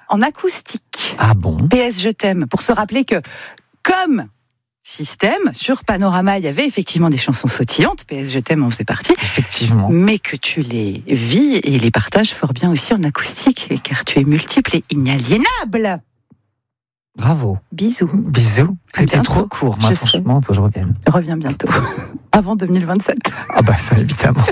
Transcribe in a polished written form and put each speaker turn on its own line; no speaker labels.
en acoustique.
Ah bon?
PS Je t'aime, pour se rappeler que, comme Système, sur Panorama, il y avait effectivement des chansons sautillantes, PS Je t'aime en faisait partie,
Effectivement.
mais que tu les vis et les partages fort bien aussi en acoustique, car tu es multiple et inaliénable.
Bravo.
Bisous.
Bisous.
À
C'était
bientôt.
trop court, moi,
Je
franchement, faut que je revienne.
Reviens bientôt, avant 2027.
Ah bah, évidemment.